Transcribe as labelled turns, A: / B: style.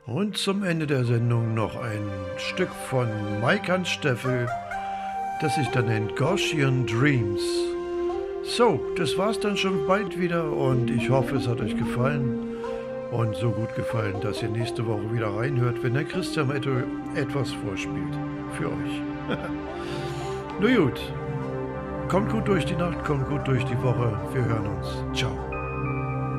A: Und zum Ende der Sendung noch ein Stück von Maikan Steffel, das sich dann nennt Gaussian Dreams. So, das war's dann schon bald wieder und ich hoffe, es hat euch gefallen und so gut gefallen, dass ihr nächste Woche wieder reinhört, wenn der Christian etwas vorspielt für euch. Nur gut, kommt gut durch die Nacht, kommt gut durch die Woche, wir hören uns. Ciao.